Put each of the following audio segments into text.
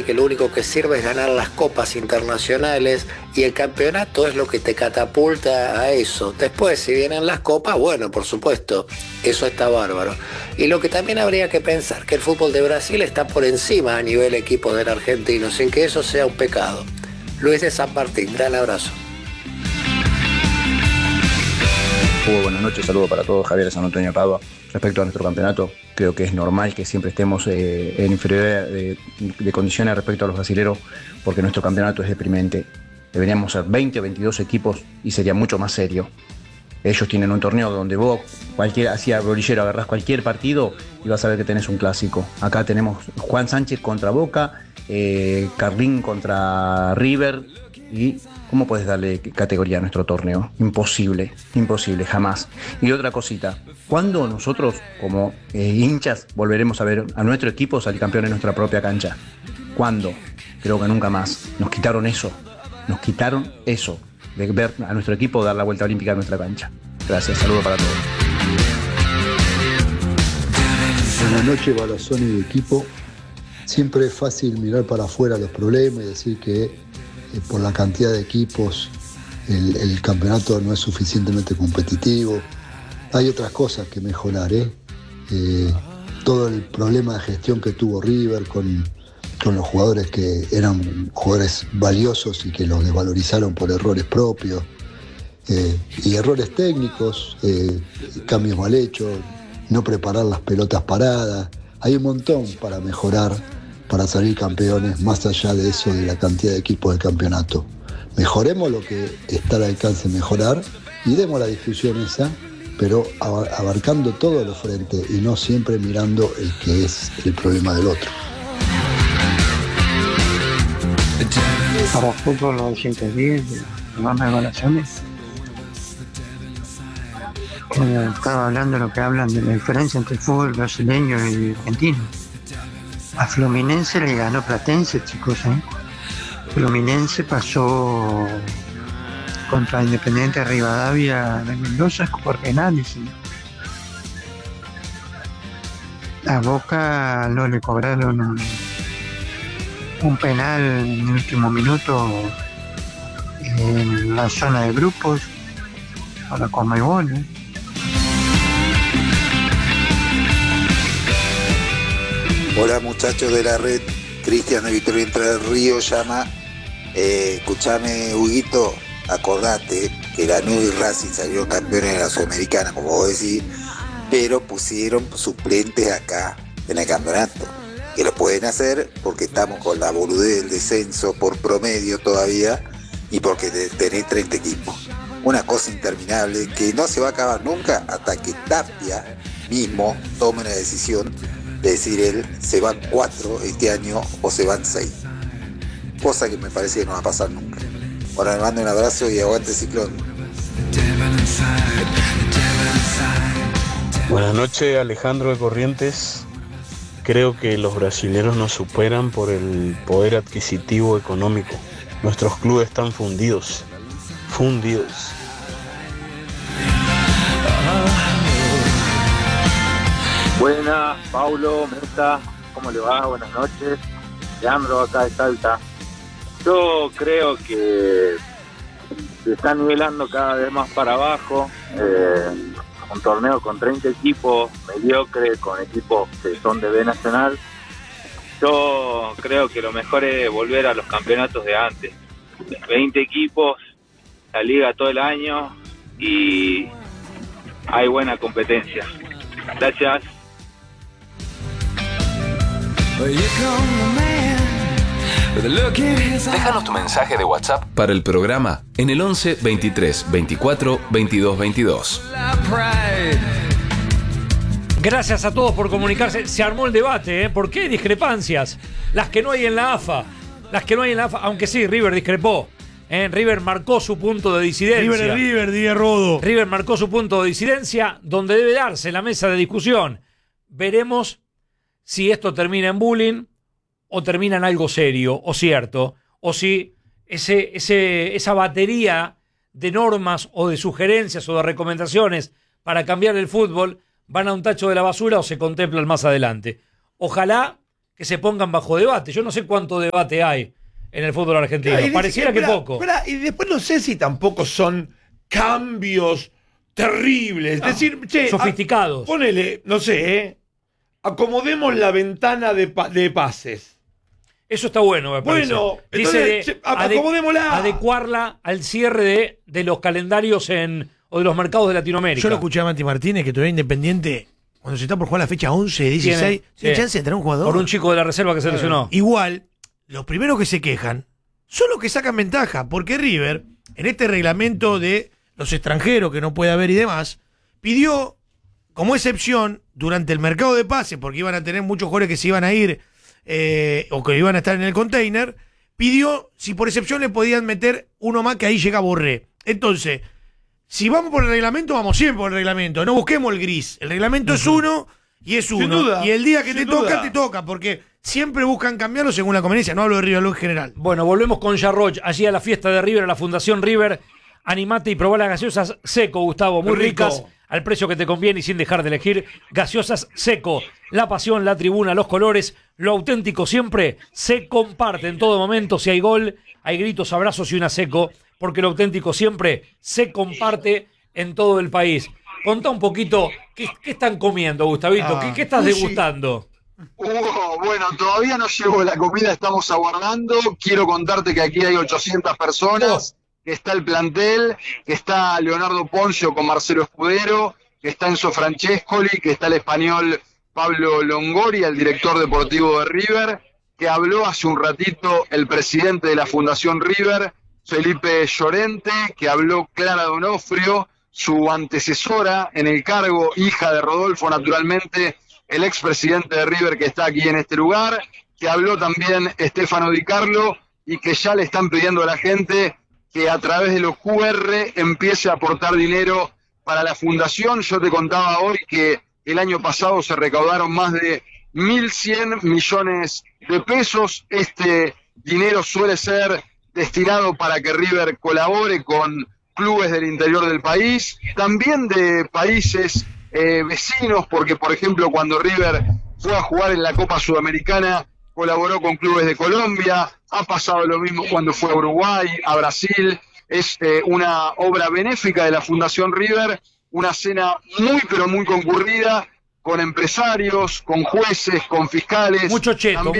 acordate que lo único que sirve es ganar las copas internacionales y el campeonato es lo que te catapulta a eso. Después, si vienen las copas, bueno, por supuesto, eso está bárbaro. Y lo que también habría que pensar, que el fútbol de Brasil está por encima a nivel equipo del argentino, sin que eso sea un pecado. Luis de San Martín, gran abrazo. Buenas noches, saludo para todos, Javier de San Antonio Padua. Respecto a nuestro campeonato, creo que es normal que siempre estemos en inferioridad de condiciones respecto a los brasileros, porque nuestro campeonato es deprimente. Deberíamos ser 20 o 22 equipos y sería mucho más serio. Ellos tienen un torneo donde vos, así a bolillero, agarrás cualquier partido y vas a ver que tenés un clásico. Acá tenemos Juan Sánchez contra Boca, Carlín contra River y... ¿Cómo puedes darle categoría a nuestro torneo? Imposible, jamás. Y otra cosita, ¿cuándo nosotros como hinchas volveremos a ver a nuestro equipo salir campeón en nuestra propia cancha? ¿Cuándo? Creo que nunca más. Nos quitaron eso, de ver a nuestro equipo dar la vuelta olímpica a nuestra cancha. Gracias, saludo para todos. Buenas noches, Balazón y equipo. Siempre es fácil mirar para afuera los problemas y decir que por la cantidad de equipos el campeonato no es suficientemente competitivo. Hay otras cosas que mejorar, todo el problema de gestión que tuvo River con los jugadores que eran jugadores valiosos y que los desvalorizaron por errores propios, y errores técnicos, cambios mal hechos, no preparar las pelotas paradas. Hay un montón para mejorar, para salir campeones, más allá de eso, de la cantidad de equipos del campeonato. Mejoremos lo que está al alcance de mejorar y demos la discusión esa, pero abarcando todos los frentes y no siempre mirando el que es el problema del otro. Para fútbol 910, programa de evaluaciones. Estaba hablando de lo que hablan de la diferencia entre el fútbol brasileño y argentino. A Fluminense le ganó Platense, chicos, Fluminense pasó contra Independiente Rivadavia de Mendoza por penales. A Boca no le cobraron un penal en el último minuto en la zona de grupos para Conmebol, Hola muchachos de la red, Cristian de Victoria Entre del Río llama. Escuchame, Huguito, acordate que Lanús y Racing salieron campeones de la Sudamericana, como vos decís, pero pusieron suplentes acá en el campeonato, que lo pueden hacer porque estamos con la boludez del descenso por promedio todavía y porque tenés 30 equipos. Una cosa interminable que no se va a acabar nunca hasta que Tapia mismo tome una decisión de decir él, se van 4 este año o se van 6. Cosa que me parece que no va a pasar nunca. Ahora me mando un abrazo y aguante Ciclón. Buenas noches, Alejandro de Corrientes. Creo que los brasileños nos superan por el poder adquisitivo económico. Nuestros clubes están fundidos. Buenas, Paulo, Meta, ¿cómo le va? Buenas noches. Leandro, acá de Salta. Yo creo que se está nivelando cada vez más para abajo. Un torneo con 30 equipos mediocres, con equipos que son de B Nacional. Yo creo que lo mejor es volver a los campeonatos de antes. 20 equipos, la liga todo el año y hay buena competencia. Gracias. Déjanos tu mensaje de WhatsApp para el programa en el 11 23 24 22 22. Gracias a todos por comunicarse. Se armó el debate, ¿Por qué discrepancias? Las que no hay en la AFA. Aunque sí, River discrepó. River marcó su punto de disidencia. River, diga Rodo. River marcó su punto de disidencia, donde debe darse la mesa de discusión. Veremos si esto termina en bullying o termina en algo serio o cierto, o si esa batería de normas o de sugerencias o de recomendaciones para cambiar el fútbol van a un tacho de la basura o se contemplan más adelante. Ojalá que se pongan bajo debate. Yo no sé cuánto debate hay en el fútbol argentino. Pareciera que poco. Y después no sé si tampoco son cambios terribles. Es decir, sofisticados. Ponele, no sé, acomodemos la ventana de pases. Eso está bueno, me parece. Bueno, dice entonces, acomodémosla. Adecuarla al cierre de los calendarios o de los mercados de Latinoamérica. Yo lo escuché a Mati Martínez, que todavía Independiente, cuando se está por jugar la fecha 11, 16, tiene chance de tener un jugador. Por un chico de la reserva que se lesionó. Igual, los primeros que se quejan son los que sacan ventaja, porque River, en este reglamento de los extranjeros que no puede haber y demás, pidió como excepción durante el mercado de pases, porque iban a tener muchos jugadores que se iban a ir o que iban a estar en el container, pidió si por excepción le podían meter uno más, que ahí llega Borré. Entonces, si vamos por el reglamento, vamos siempre por el reglamento, no busquemos el gris. El reglamento es uno y es uno. Sin duda, y el día que sin te toca, duda. te toca, porque siempre buscan cambiarlo según la conveniencia. No hablo de River en general. Bueno, volvemos con Jarroch, allí a la fiesta de River, a la Fundación River. Animate y probá las gaseosas Seco, Gustavo, muy Rico. ricas, al precio que te conviene y sin dejar de elegir. Gaseosas Seco, la pasión, la tribuna, los colores, lo auténtico siempre se comparte en todo momento. Si hay gol, hay gritos, abrazos y una Seco, porque lo auténtico siempre se comparte en todo el país. Contá un poquito, ¿qué están comiendo, Gustavito? ¿Qué estás degustando? Bueno, todavía no llegó la comida, estamos aguardando. Quiero contarte que aquí hay 800 personas, que está el plantel, que está Leonardo Poncio con Marcelo Escudero, que está Enzo Francescoli, que está el español Pablo Longoria, el director deportivo de River, que habló hace un ratito el presidente de la Fundación River, Felipe Llorente, que habló Clara Donofrio, su antecesora en el cargo, hija de Rodolfo, naturalmente, el expresidente de River que está aquí en este lugar, que habló también Stefano Di Carlo y que ya le están pidiendo a la gente que a través de los QR empiece a aportar dinero para la fundación. Yo te contaba hoy que el año pasado se recaudaron más de 1.100 millones de pesos. Este dinero suele ser destinado para que River colabore con clubes del interior del país, también de países vecinos, porque por ejemplo cuando River fue a jugar en la Copa Sudamericana colaboró con clubes de Colombia, ha pasado lo mismo cuando fue a Uruguay, a Brasil. Es una obra benéfica de la Fundación River, una cena muy pero muy concurrida, con empresarios, con jueces, con fiscales. Mucho cheto,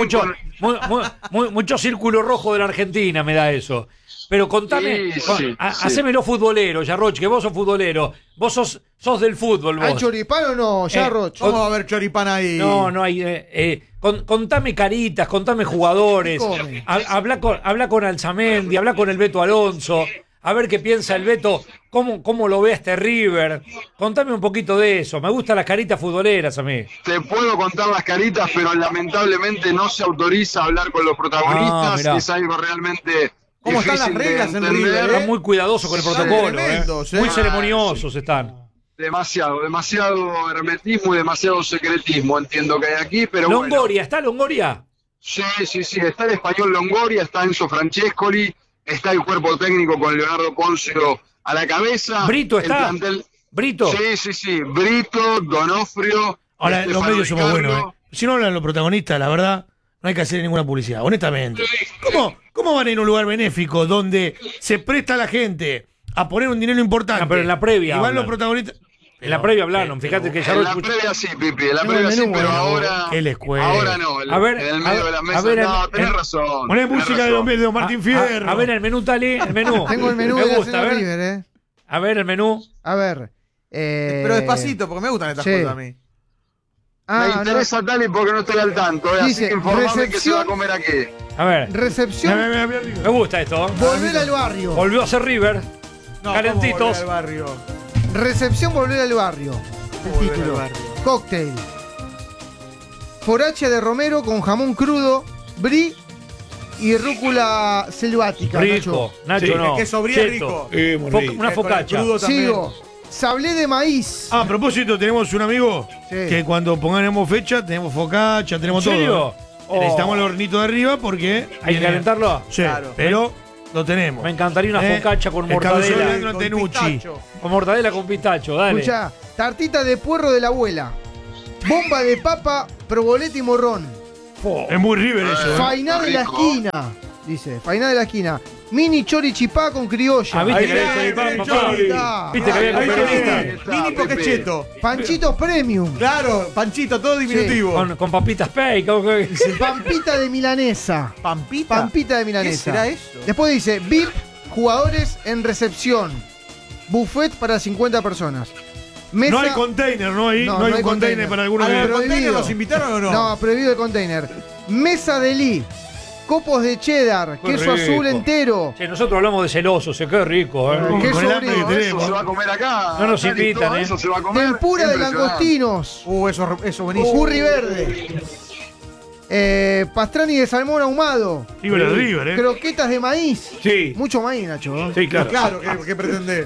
mucho círculo rojo de la Argentina me da eso. Pero contame, hacémelo futbolero, Jarroch, que vos sos futbolero. Vos sos del fútbol, vos. ¿Hay choripán o no, Jarroch? ¿Cómo va a haber choripán ahí? No hay. Contame caritas, contame jugadores. Habla con Alzamendi, habla con el Beto Alonso. A ver qué piensa el Beto, cómo lo ve a este River. Contame un poquito de eso. Me gustan las caritas futboleras a mí. Te puedo contar las caritas, pero lamentablemente no se autoriza a hablar con los protagonistas. Es algo realmente ¿Cómo están las reglas en River? Están muy cuidadosos con el protocolo. Muy ceremoniosos están. Demasiado hermetismo y demasiado secretismo entiendo que hay aquí, pero Longoria, bueno. ¿está Longoria? Sí, está el español Longoria, está Enzo Francescoli, está el cuerpo técnico con Leonardo Poncio a la cabeza. ¿Brito está? ¿Brito? Sí, Brito, Donofrio. Ahora, los medios somos buenos, Si no hablan los protagonistas, la verdad, no hay que hacer ninguna publicidad, honestamente. ¿Cómo van a ir a un lugar benéfico donde se presta a la gente a poner un dinero importante? Pero en la previa. Y van los protagonistas. En la previa hablaron, fíjate que ya en la previa sí, Pipi, en la previa sí, pero ahora. ¿Qué les cuesta? Ahora no, en el medio de la mesa. Tenés razón. Poné música de Martín Fierro. A ver el menú, Tali, el menú. Tengo el menú me de gusta, la River, A ver el menú. A ver. Pero despacito, porque me gustan estas cosas a mí. Me interesa Tali porque no estoy al tanto, así que informame que se va a comer aquí. A ver. Recepción. Me gusta esto. Volver al barrio. Volvió a ser River. No, calentitos. ¿cómo volver al barrio? Recepción, volver al barrio. El título. Cóctel. Foracha de romero con jamón crudo, brie y rúcula selvática. Rico. Nacho no. El queso brie es rico. Una focaccia. Sigo. Sablé de maíz. A propósito, tenemos un amigo que cuando pongamos fecha, tenemos focaccia, tenemos ¿En serio? todo. Necesitamos el hornito de arriba porque... ¿Hay que calentarlo? Sí, Claro. pero lo tenemos. Me encantaría una focaccia con mortadela. Con mortadela con pistacho, dale. Escuchá, tartita de puerro de la abuela. Bomba de papa, proboleta y morrón. Es muy River eso. Fainá de la esquina. Dice, Fainá de la esquina. Mini chorichipá con criolla. Viste que había choripán. Viste que había con periodista. Mini poquecheto. Panchitos premium. Claro, panchito, todo diminutivo. Con papitas pay. Pampita de milanesa. ¿Pampita? Pampita de milanesa. ¿Qué será eso? Después dice, VIP, jugadores en recepción. Buffet para 50 personas. Mesa, no hay container, ¿no? Ahí no hay un container para algunos. ¿Al container los invitaron o no? No, prohibido el container. Mesa de Lee. Copos de cheddar, Qué queso rico. azul entero. Che, nosotros hablamos de celosos, qué rico. Queso Con el hambre que brie. tenemos. Eso se va a comer acá. No nos Dani, invitan, todo eso se va a comer. Tempura de Impresionante. langostinos. Eso buenísimo. Curry verde. Pastrani de salmón ahumado. River, Croquetas de maíz. Sí. Mucho maíz, Nacho. ¿no? Sí, claro. Claro, ¿qué pretende?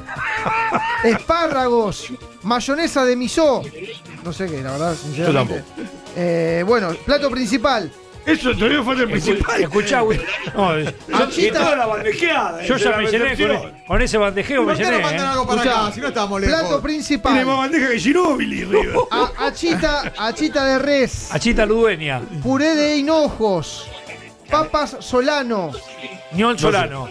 Espárragos. Mayonesa de miso. No sé qué, la verdad, sinceramente. Bueno, plato principal. Eso todavía falta el principal. Escuchá, güey. No, Toda la bandejeada. yo ya me llené con ese bandejeo, me ¿Por qué no llené. mandan algo para acá? Si no estamos lejos. Plato Tiene más principal. bandeja que Ginóbili, River. Achita de res. Achita Ludueña. Puré de hinojos. Papas Solano. Ñol Solano.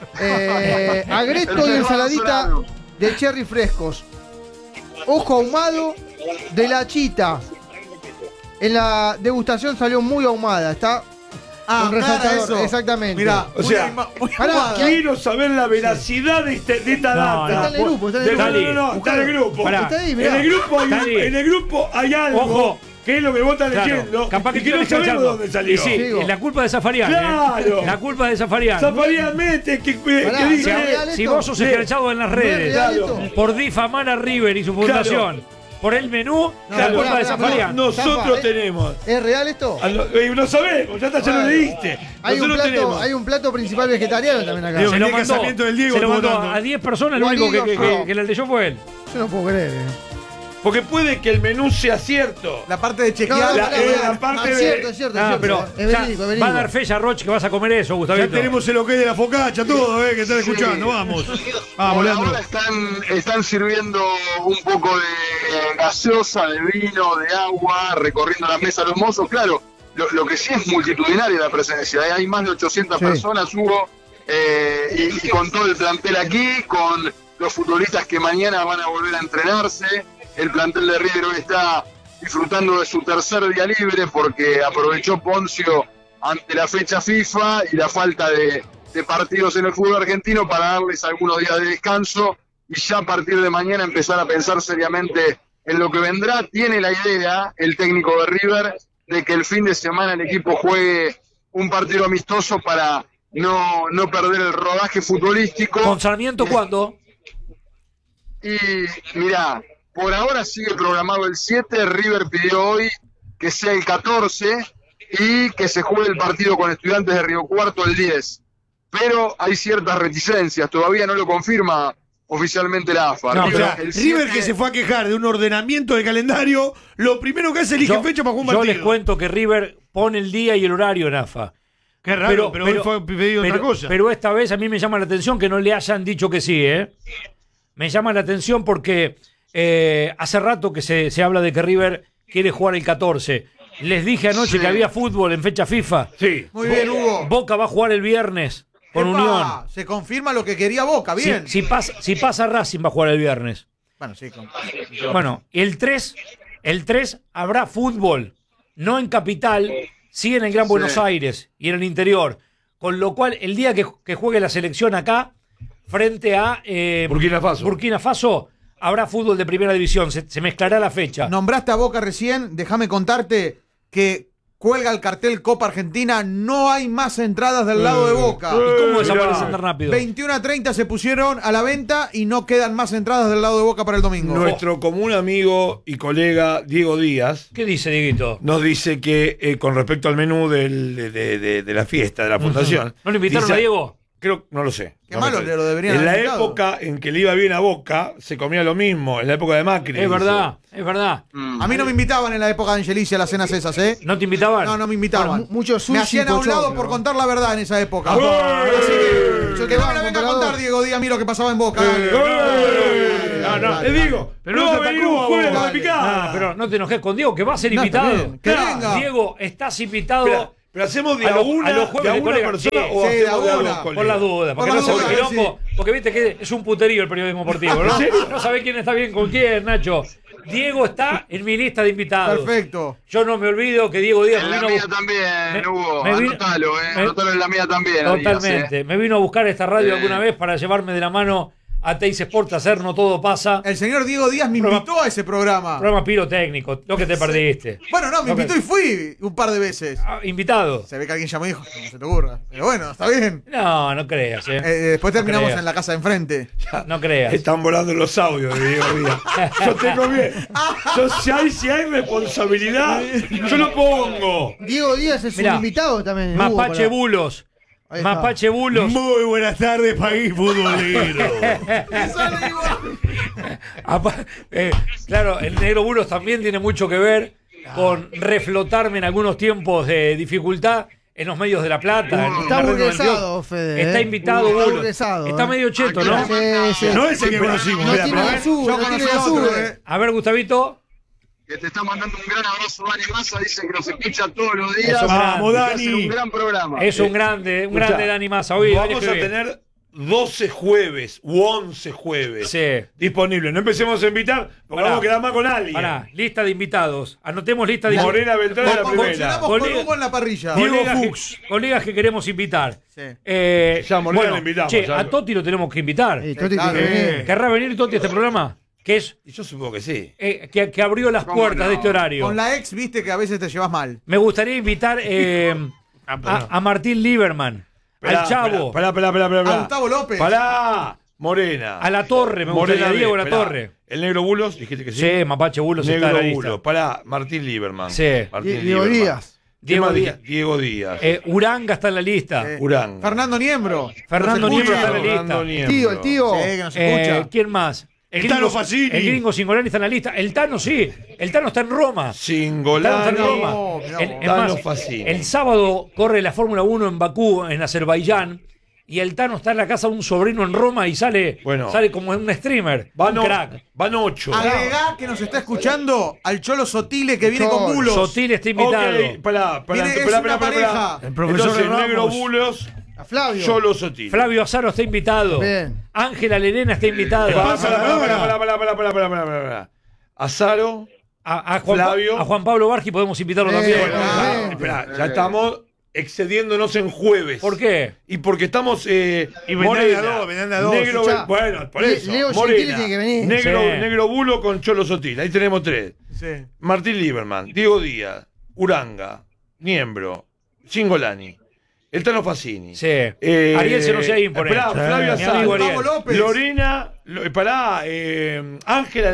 Agreto y ensaladita de cherry frescos. Ojo ahumado de la chita. En la degustación salió muy ahumada. Está con resaltador. eso. Exactamente. Mirá, O sea, muy pará, ahumada. quiero saber la veracidad de esta No, data. Está en el grupo, está en el grupo. No, está en el grupo. Pará. Está ahí, En mirá. el grupo hay algo. Ojo. Que es lo que vos estás Claro, leyendo. capaz que y que no estoy sabemos escuchando. dónde salió. Y sí, Sigo. es la culpa de Zafarian. Claro. La culpa de Zafarian. Zafarian mete que Pará, dice. ¿no es real Si esto? vos sos escrachado en las redes ¿No es real esto? por difamar a River y su fundación, por el menú, la pará, culpa de pará, Zafarian. Nosotros Zafa, tenemos. ¿Es real esto? No sabemos, ya ya lo leíste. Hay un plato principal vegetariano también acá. Digo, Se el lo día de mandó, casamiento del Diego se lo estuvo mandó dando. a 10 personas, lo No único digas, no. que le leyó fue él. Yo no puedo creer. Porque puede que el menú sea cierto. La parte de No, chequear. la parte es de- cierto, es cierto. Ah, es pero cierto. Es ya verídico, es va a verídico. dar fe ya Roche que vas a comer eso, Gustavito. Ya tenemos el ok de la focacha, todo, que están escuchando. Vamos. Vamos, Por Leandro. ahora están sirviendo un poco de gaseosa, de vino, de agua, recorriendo la mesa los mozos. Claro, lo que sí es multitudinaria la presencia. Hay más de 800 Sí. personas, Hugo, y con todo el plantel aquí, con los futbolistas que mañana van a volver a entrenarse. El plantel de River hoy está disfrutando de su tercer día libre porque aprovechó Poncio ante la fecha FIFA y la falta de partidos en el fútbol argentino para darles algunos días de descanso y ya a partir de mañana empezar a pensar seriamente en lo que vendrá. Tiene la idea el técnico de River de que el fin de semana el equipo juegue un partido amistoso para no perder el rodaje futbolístico. ¿Con Sarmiento cuándo? Y mirá, por ahora sigue programado el 7, River pidió hoy que sea el 14 y que se juegue el partido con Estudiantes de Río Cuarto el 10. Pero hay ciertas reticencias, todavía no lo confirma oficialmente la AFA. No, River, o sea, el River 7 que se fue a quejar de un ordenamiento del calendario, lo primero que hace es elige fecha para jugar un Yo partido. les cuento que River pone el día y el horario en AFA. Qué raro, pero hoy fue pedido otra cosa. Pero esta vez a mí me llama la atención que no le hayan dicho que sí, ¿eh? Me llama la atención porque hace rato que se habla de que River quiere jugar el 14. Les dije anoche que había fútbol en fecha FIFA. Sí. Muy bien, Hugo. Boca va a jugar el viernes con Epa, Unión. Se confirma lo que quería Boca, bien. Si pasa Racing va a jugar el viernes. Bueno, sí. Bueno, el 3 habrá fútbol, no en Capital, sí en el Gran Buenos Aires y en el interior. Con lo cual, el día que juegue la selección acá, frente a Burkina Faso, habrá fútbol de primera división, se mezclará la fecha. Nombraste a Boca recién, déjame contarte que cuelga el cartel Copa Argentina, no hay más entradas del lado de Boca. ¿Y cómo desaparecen tan rápido? 21:30 se pusieron a la venta y no quedan más entradas del lado de Boca para el domingo. Nuestro común amigo y colega Diego Díaz. ¿Qué dice, Dieguito? Nos dice que con respecto al menú de la fiesta, de la fundación. ¿No le invitaron dice, a Diego? Creo, no lo sé. Qué no malo, sé. le lo deberían En la haber invitado. época en que le iba bien a Boca, se comía lo mismo. En la época de Macri. Es verdad, es verdad. A mí no me invitaban en la época de Angelici a las cenas esas, ¿eh? ¿No te invitaban? No me invitaban. Mucho sushi Me hacían a un pochoclo. lado por contar la verdad en esa época. Así Yo que te no me banco, la venga a emperador. contar, Diego Díaz, a mí lo que pasaba en Boca. No, no. Le digo, pero no va a venir un jueves de picada. Pero no te enojes con Diego, que va a ser invitado. Que venga. Diego, estás invitado. Pero hacemos de a una persona o hacemos de a dos. Por las dudas, porque no sabés quilombo. Porque viste que es un puterío el periodismo deportivo, ¿no? No sabés quién está bien con quién, Nacho. Diego está en mi lista de invitados. Perfecto. Yo no me olvido que Diego Díaz En la mía también, Hugo. Anotalo, anotalo en la mía también. Totalmente. Díaz, Me vino a buscar esta radio alguna vez para llevarme de la mano a Teis Sport, hacer No Todo Pasa. El señor Diego Díaz me invitó a ese programa. Programa pirotécnico, lo que te perdiste. Bueno, no, me invitó y fui un par de veces. Invitado. Se ve que alguien llamó y dijo, no se te ocurra. Pero bueno, está bien. No, creas. Después terminamos en la casa de enfrente. No creas. Están volando los audios de Diego Díaz. Yo tengo bien. Si hay responsabilidad, yo lo pongo. Diego Díaz es un invitado también. Mapache Bulos. Mapache Bulos. Muy buenas tardes, país futbolero. Claro, el negro Bulos también tiene mucho que ver con reflotarme en algunos tiempos de dificultad en los medios de La Plata. Está burguesado, Fede. Está invitado Bulos. Está medio cheto, ¿no? Sí. No es el que conocimos. No tiene azul. A ver, Gustavito. Que te está mandando un gran abrazo, Dani Massa, dice que nos escucha todos los días. Vamos, Dani. Un gran programa. Es un grande Dani Massa. Hoy vamos a tener 12 jueves u 11 jueves disponibles. No empecemos a invitar, porque vamos a quedar más con alguien. Pará, lista de invitados. Anotemos lista de invitados. Morena Beltrán es la primera. Con Hugo en la parrilla. Diego Fuchs. Colegas que queremos invitar. Ya Morena lo invitamos. A Toti lo tenemos que invitar. ¿Querrá venir Toti a este programa? Yo supongo que sí. Que abrió las puertas de este horario. Con la ex, viste que a veces te llevas mal. Me gustaría invitar a Martín Lieberman, al Chavo. Pará. A Gustavo López. Pará. Morena. A La Torre, me gustaría. Diego La Torre. El negro Bulos, dijiste que sí. Sí, Mapache Bulos está en la lista. Bulos. Pará, Martín Lieberman. Sí. Diego Díaz. Diego Díaz. Uranga está en la lista. Uranga. Fernando Niembro. Fernando Niembro está en la lista. El tío. Sí, que nos escucha. ¿Quién más? El Tano Facini. El gringo Singolani está en la lista. El Tano sí. El Tano está en Roma. Singolani. Tano Facini. El sábado corre la Fórmula 1 en Bakú, en Azerbaiyán. Y el Tano está en la casa de un sobrino en Roma y sale como un streamer. Van 8. Agregá que nos está escuchando al Cholo Sotile que viene con Bulos. Sotile está invitado. Pará. El profesor el negro Bulos. A Flavio. Cholo Sotile. Flavio Azaro está invitado. Bien. Ángela Lerena está invitada. Pará. Azaro. A Flavio. A Juan Pablo Bargi podemos invitarlo también. Espera, ya estamos excediéndonos en jueves. ¿Por qué? Y porque estamos Morena, negro, bueno, por eso. Leo Gentili tiene que venir. Negro Bulo con Cholo Sotil. Ahí tenemos 3. Sí. Martín Lieberman, Diego Díaz, Uranga, Niembro, Singolani, el Tano Facini. Sí. Ariel se nos sea imponente. Flavio Gustavo Azaro, López. Lorena, Ángela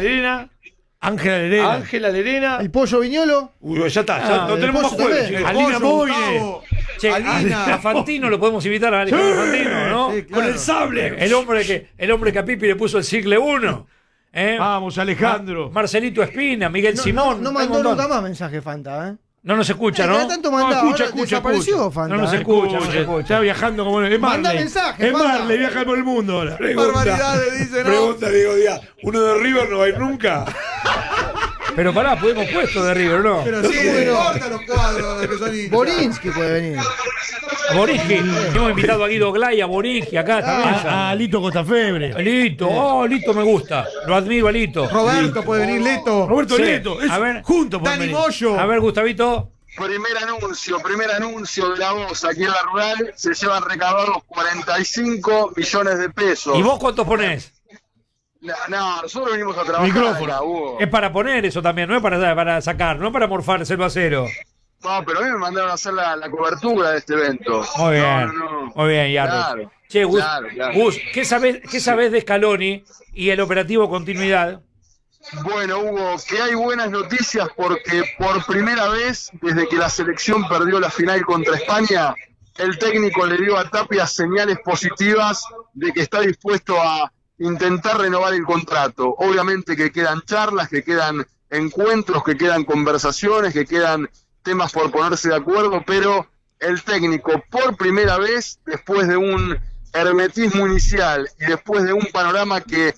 Lerena. El Pollo Viñolo. Uy, ya está, no tenemos más jueves. Alina Moine. A Fantino lo podemos invitar a Fantino, ¿no? Sí, claro. Con el sable. El hombre que a Pipi le puso el Cicle 1. Vamos, Alejandro. Marcelito Espina, Miguel Simón. No mandó nunca más mensaje Fanta, No nos escucha, ¿no? Tanto mandaba, desapareció Fanta. No nos escucha. Está viajando como es Manda mensaje, Marley, viaja por el mundo ahora. Barbaridades, dice, ¿no? Pregunta, Diego Díaz. ¿Uno de River no va a ir nunca? Pero pará, podemos puesto de River, ¿no? Pero sí, no importa los cuadros de que son hinchas. Borinsky puede venir. Borinsky. Hemos invitado a Guido Glay, a Borinsky acá también. A Lito Costafebre. Lito me gusta. Lo admiro a Lito. Roberto puede venir, Leto. Roberto Leto. A ver, juntos Dani venir. Moyo. A ver, Gustavito. Primer anuncio de La Voz aquí en La Rural. Se llevan recaudados 45 millones de pesos. ¿Y vos cuántos ponés? No, nosotros venimos a trabajar. Micrófono. Hugo. Es para poner eso también, no es para sacar, no es para morfarse a cero. No, pero a mí me mandaron a hacer la cobertura de este evento. Muy bien. Muy bien, Yardo. Claro, Che, Gus, claro. Gus, ¿qué sabés de Scaloni y el operativo Continuidad? Bueno, Hugo, que hay buenas noticias porque por primera vez desde que la selección perdió la final contra España, el técnico le dio a Tapia señales positivas de que está dispuesto a intentar renovar el contrato. Obviamente que quedan charlas, que quedan encuentros, que quedan conversaciones, que quedan temas por ponerse de acuerdo, pero el técnico por primera vez, después de un hermetismo inicial y después de un panorama que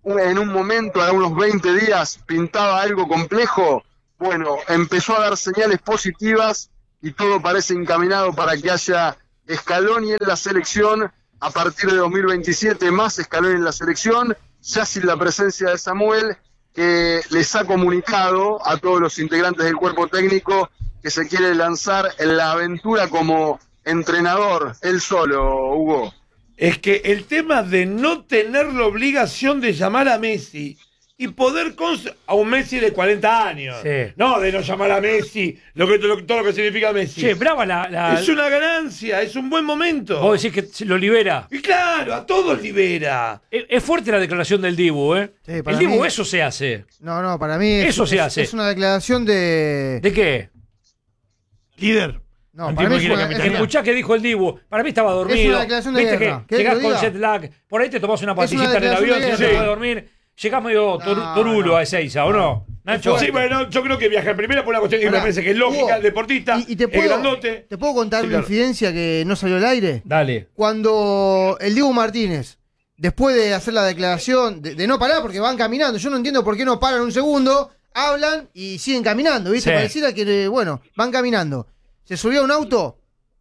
en un momento, a unos 20 días, pintaba algo complejo, bueno, empezó a dar señales positivas y todo parece encaminado para que haya Scaloni en la selección a partir de 2027, más Scaloni en la selección, ya sin la presencia de Samuel, que les ha comunicado a todos los integrantes del cuerpo técnico que se quiere lanzar en la aventura como entrenador, él solo, Hugo. Es que el tema de no tener la obligación de llamar a Messi y poder a un Messi de 40 años. Sí. No, de no llamar a Messi, todo lo que significa Messi. Che, brava Es una ganancia, es un buen momento. Vos decís que se lo libera. Y claro, a todos libera. Es fuerte la declaración del Dibu, ¿eh? Sí, el para Dibu, mí- eso se hace. No, para mí Eso se hace. es una declaración de... ¿De qué? Líder. No, para mí es una- Escuchá que dijo el Dibu. Para mí estaba dormido. Es una declaración de Viste guerra. que ¿Querés llegás que lo con diga? jet lag. Por ahí te tomás una Es una pastillita en el declaración avión de y te guerra. vas a dormir. Llegás medio torulo a Ezeiza, ¿o no? Nacho. Sí, bueno, yo creo que viaja en primera por una cuestión que me Pará, parece que es lógica, Hugo, el deportista, y te el puedo, grandote. ¿Te puedo contar Sí, una claro. infidencia que no salió al aire? Dale. Cuando el Dibu Martínez, después de hacer la declaración de no parar, porque van caminando, yo no entiendo por qué no paran un segundo, hablan y siguen caminando, ¿viste? Sí. Pareciera que, bueno, van caminando. Se subió a un auto,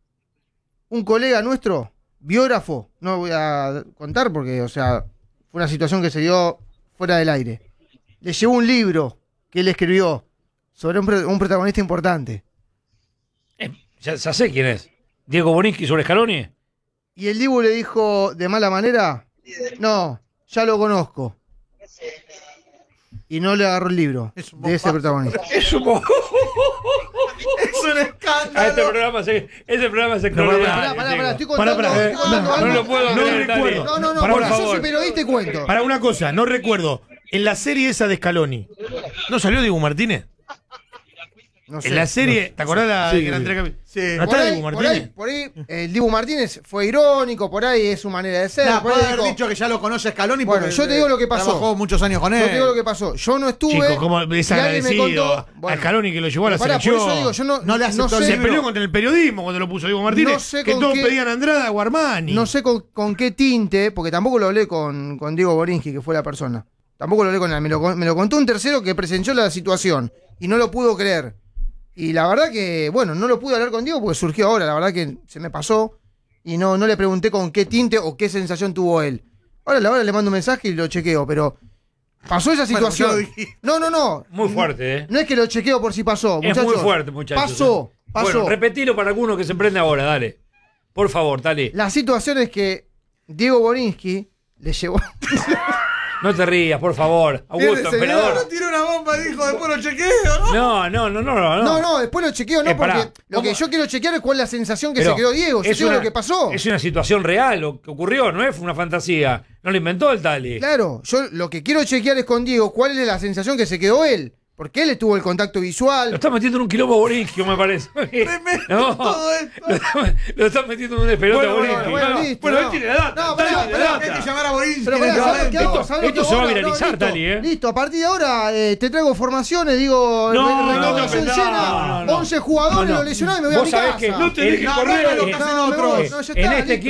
un colega nuestro, biógrafo, no voy a contar porque, o sea, fue una situación que se dio fuera del aire. Le llevó un libro que él escribió sobre un protagonista importante. Ya sé quién es. Diego Boninski sobre Scaloni. Y el Dibu le dijo de mala manera, no, ya lo conozco. Y no le agarró el libro de ese protagonista. Es un Es un escándalo. A este programa se extraordinario. Pará, estoy contando Pará. algo. No lo puedo No creer, recuerdo. Dale. No, Pará, porque por yo favor. soy periodista y cuento. Para una cosa, no recuerdo. En la serie esa de Scaloni, ¿no salió Diego Martínez? No sé. En la serie, ¿te acordás la Sí, de Gran Treca? Sí. ¿No está Diego Martínez? Por ahí, el Dibu Martínez fue irónico, por ahí es su manera de ser. Nah, por ahí puede haber dijo- dicho que ya lo conoce Scaloni Bueno, porque yo te digo lo que pasó. trabajó muchos años con él. Yo te digo lo que pasó. Yo no estuve. Chico, como y alguien me desagradecido contó- a Scaloni que lo llevó a la Pará, por selección. eso digo, yo no le aceptó no el sé, Se peleó contra el periodismo cuando lo puso Diego Martínez. No sé que con todos qué- pedían a Andrada o Armani. No sé con qué tinte, porque tampoco lo hablé con Diego Borinski, que fue la persona. Tampoco lo hablé con él. Me lo contó un tercero que presenció la situación y no lo pudo creer. Y la verdad que, bueno, no lo pude hablar con Diego porque surgió ahora. La verdad que se me pasó y no le pregunté con qué tinte o qué sensación tuvo él. Ahora le mando un mensaje y lo chequeo, pero pasó esa Bueno, situación. ya lo dijiste. No. Muy fuerte, ¿eh? No es que lo chequeo por si pasó, Es muchachos. muy fuerte, muchachos. Pasó. Bueno, repetilo para alguno que se prende ahora, dale. Por favor, dale. La situación es que Diego Borinski le llevó... No te rías, por favor. Augusto, emperador. Tiró una bomba y dijo, después lo chequeo, ¿no? No, después lo chequeo, no, pará. porque lo que yo quiero chequear es cuál es la sensación que Pero se quedó Diego. Yo digo lo que pasó. Es una situación real, lo que ocurrió, no es una fantasía. No lo inventó el Tali. Claro, yo lo que quiero chequear es con Diego cuál es la sensación que se quedó él. Porque él estuvo el contacto visual. Lo está metiendo en un quilombo Borinski, me parece. No, lo está metiendo en un despelote a Borinski. Bueno, listo. Bueno, no. él tiene la data. No, Tali pará, tiene la pará, data. Hay que llamar a Borinski Pero en pará, este ¿sabés momento. qué hago? ¿Sabés lo Esto que se va a hago? viralizar, listo. Tali, ¿eh? Listo, a partir de ahora te traigo formaciones, digo, recaudación llena, 11 jugadores, lo lesionados y me voy a Vos mi sabés casa. que No tenés que No, correr. no, lo que hacen No, me otros. voy, no, ya está,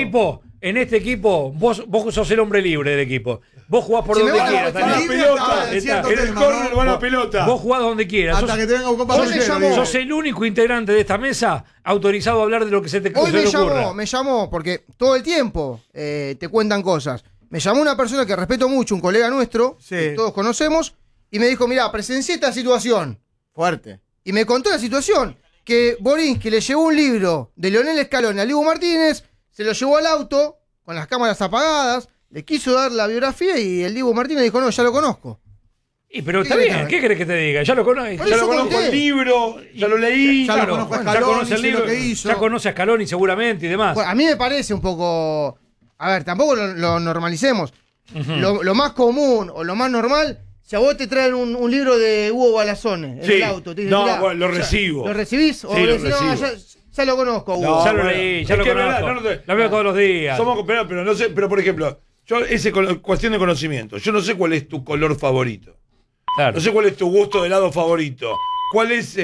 En este equipo, vos sos el hombre libre del equipo. Vos jugás por Si me donde van a quieras. reclamar Tali. La pelota, está, está. cierto En el tema, córner ¿no? va la pelota. Vos jugás donde quieras. Hasta que te venga a buscar Hoy me llamó. Sos el único integrante de esta mesa autorizado a hablar de lo que se te Hoy se le ocurra. me llamó, porque todo el tiempo te cuentan cosas. Me llamó una persona que respeto mucho, un colega nuestro, Sí. que todos conocemos, y me dijo, mirá, presencié esta situación. Fuerte. Y me contó la situación, que Borinski le llevó un libro de Leonel Scaloni a Diego Martínez, se lo llevó al auto, con las cámaras apagadas, le quiso dar la biografía y el Diego Martínez dijo, no, ya lo conozco. Y pero está ¿Qué bien, querés? ¿qué querés que te diga? Ya lo conozco. Por Ya eso lo conozco conté. el libro, ya lo leí. Ya lo claro. conozco a Ya Scaloni, conoce el sé libro, lo que hizo. ya conoce a Scaloni seguramente y demás. Bueno, a mí me parece un poco... A ver, tampoco lo normalicemos. Lo más común o lo más normal, si a vos te traen un libro de Hugo Balazone en Sí. el auto, te dicen, No, mirá, bueno, lo recibo. ¿lo recibís? O Sí, lo decís, no, recibo. ya lo conozco, Hugo. No, ya lo bueno, leí, ya es lo que conozco. verdad, no te- lo veo todos los días. Somos pero no sé, pero por ejemplo, yo cuestión de conocimiento. Yo no sé cuál es tu color favorito. Claro. No sé cuál es tu gusto de helado favorito. ¿Cuál es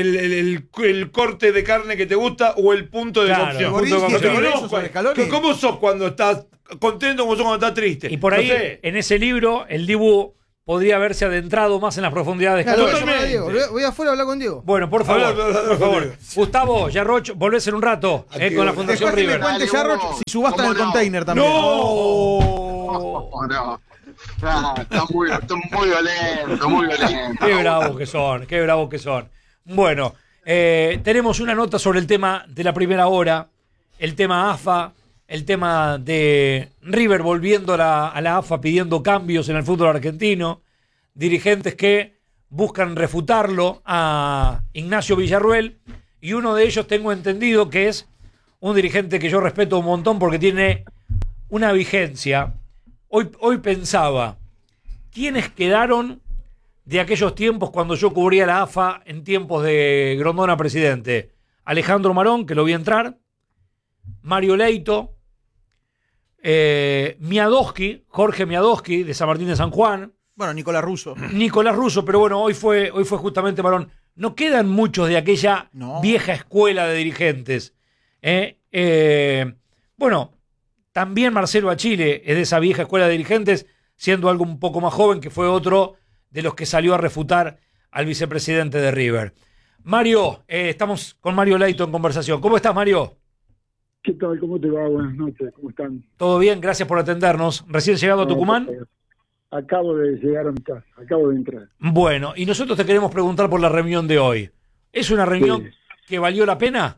el corte de carne que te gusta o el punto de Claro, cocción? el punto de No te cocción. conozco. Sobre Scaloni. ¿Cómo sos cuando estás contento como sos cuando estás triste. Y por ahí, No sé. en ese libro, el Dibu podría haberse adentrado más en las profundidades. Claro, que hoy. llamar a Diego. Voy afuera a hablar con Diego. Bueno, por favor, Habla por favor. con Diego. Gustavo Yarroch, volvés en un rato con la Fundación Después que me River. cuente Jarro si subasta en el ¿Cómo no? container también. ¡No! No. Está muy violento, muy violento. Qué bravos que son, qué bravos que son. Bueno, tenemos una nota sobre el tema de la primera hora, el tema AFA, el tema de River volviendo a la AFA pidiendo cambios en el fútbol argentino, dirigentes que buscan refutarlo a Ignacio Villarruel, y uno de ellos tengo entendido que es un dirigente que yo respeto un montón porque tiene una vigencia. Hoy pensaba, ¿quiénes quedaron de aquellos tiempos cuando yo cubría la AFA en tiempos de Grondona presidente? Alejandro Marón, que lo vi entrar, Mario Leito, Miadowski, Jorge Miadowski, de San Martín de San Juan. Bueno, Nicolás Russo. Nicolás Russo, pero bueno, hoy fue justamente Marón. No quedan muchos de aquella vieja escuela de dirigentes. Bueno, también Marcelo Achille es de esa vieja escuela de dirigentes, siendo algo un poco más joven, que fue otro de los que salió a refutar al vicepresidente de River. Mario, estamos con Mario Leito en conversación. ¿Cómo estás, Mario? ¿Qué tal? ¿Cómo te va? Buenas noches. ¿Cómo están? Todo bien, gracias por atendernos. ¿Recién llegado a Tucumán? Acabo de llegar a mi casa, acabo de entrar. Bueno, y nosotros te queremos preguntar por la reunión de hoy. ¿Es una reunión que valió la pena?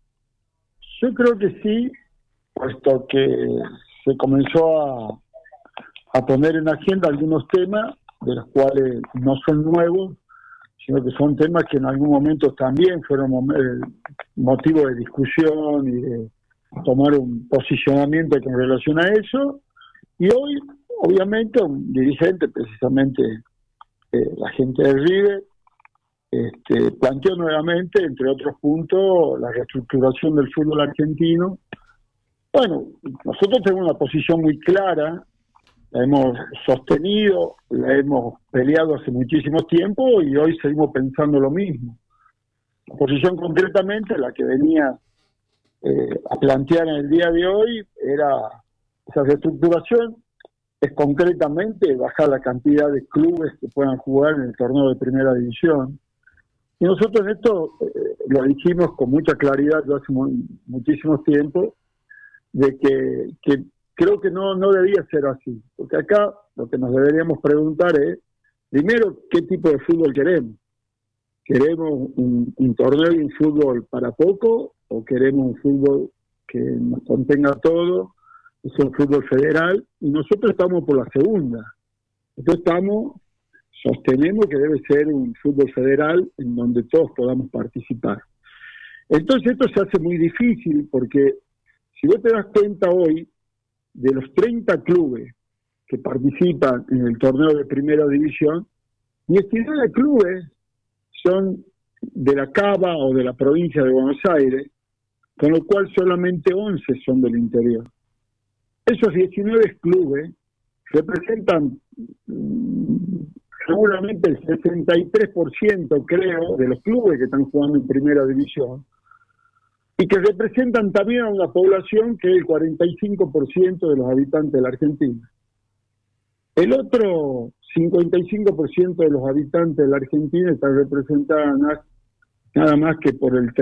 Yo creo que sí, puesto que se comenzó a poner en agenda algunos temas, de los cuales no son nuevos, sino que son temas que en algún momento también fueron motivo de discusión y de tomar un posicionamiento con relación a eso. Y hoy, obviamente, un dirigente, precisamente la gente de River, planteó nuevamente, entre otros puntos, la reestructuración del fútbol argentino. Bueno, nosotros tenemos una posición muy clara, la hemos sostenido, la hemos peleado hace muchísimo tiempo y hoy seguimos pensando lo mismo. La posición concretamente, la que venía a plantear en el día de hoy, era esa reestructuración, es concretamente bajar la cantidad de clubes que puedan jugar en el torneo de primera división. Y nosotros esto lo dijimos con mucha claridad ya hace muchísimo tiempo, de que creo que no debía ser así. Porque acá lo que nos deberíamos preguntar es, primero, ¿qué tipo de fútbol queremos? ¿Queremos un torneo y un fútbol para poco? ¿O queremos un fútbol que nos contenga todo? Es un fútbol federal, y nosotros estamos por la segunda. Entonces sostenemos que debe ser un fútbol federal en donde todos podamos participar. Entonces esto se hace muy difícil porque si vos te das cuenta hoy, de los 30 clubes que participan en el torneo de primera división, 19 clubes son de la Cava o de la provincia de Buenos Aires, con lo cual solamente 11 son del interior. Esos 19 clubes representan seguramente el 63%, creo, de los clubes que están jugando en primera división, y que representan también a una población que es el 45% de los habitantes de la Argentina. El otro 55% de los habitantes de la Argentina están representados nada más que por el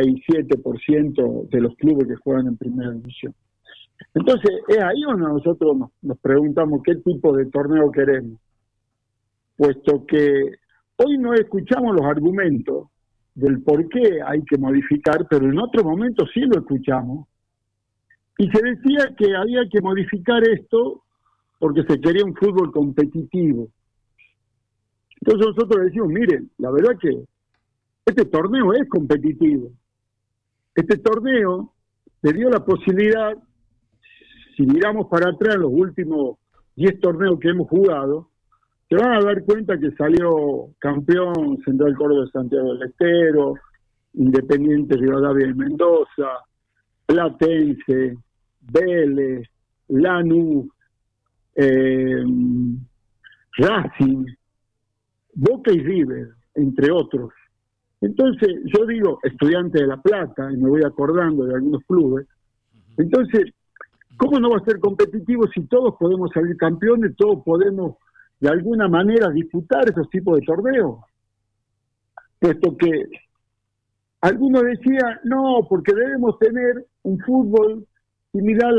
37% de los clubes que juegan en primera división. Entonces, es ahí donde nosotros nos preguntamos qué tipo de torneo queremos, puesto que hoy no escuchamos los argumentos del por qué hay que modificar, pero en otro momento sí lo escuchamos, y se decía que había que modificar esto porque se quería un fútbol competitivo. Entonces nosotros decimos, miren, la verdad que este torneo es competitivo. Este torneo le dio la posibilidad, si miramos para atrás los últimos 10 torneos que hemos jugado, se van a dar cuenta que salió campeón Central Córdoba de Santiago del Estero, Independiente Rivadavia de Mendoza, Platense, Vélez, Lanús, Racing, Boca y River, entre otros. Entonces, yo digo, Estudiantes de La Plata, y me voy acordando de algunos clubes. Entonces, ¿Cómo no va a ser competitivo si todos podemos salir campeones, todos podemos de alguna manera disputar esos tipos de torneos? Puesto que algunos decían, no, porque debemos tener un fútbol similar